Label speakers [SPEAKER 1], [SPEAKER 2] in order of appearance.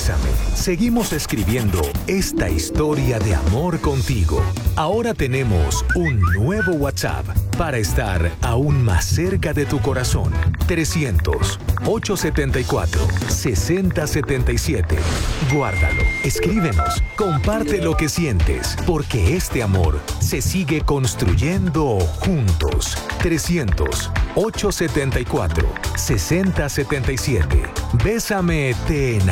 [SPEAKER 1] Bésame, seguimos escribiendo esta historia de amor contigo. Ahora tenemos un nuevo WhatsApp para estar aún más cerca de tu corazón. 300-874-6077. Guárdalo, escríbenos, comparte lo que sientes, porque este amor se sigue construyendo juntos. 300-874-6077. Bésame, te